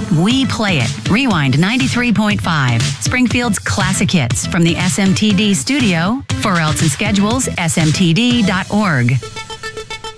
we play it. Rewind 93.5, Springfield's classic hits from the SMTD studio. For else and schedules, smtd.org.